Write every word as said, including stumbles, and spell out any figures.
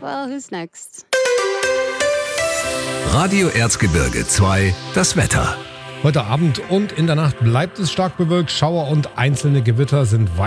well, who's next? Radio Erzgebirge zwei, das Wetter. Heute Abend und in der Nacht bleibt es stark bewölkt. Schauer und einzelne Gewitter sind weit